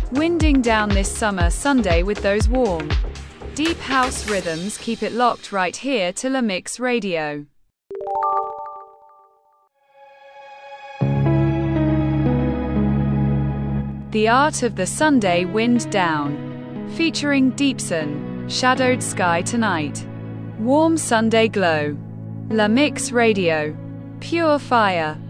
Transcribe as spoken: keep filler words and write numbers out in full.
Winding down this summer Sunday with those warm, deep house rhythms. Keep it locked right here to La Mix Radio. The Art of the Sunday Wind Down, featuring Deepson, Shadowed Sky Tonight. Warm Sunday glow. La Mix Radio. Pure fire.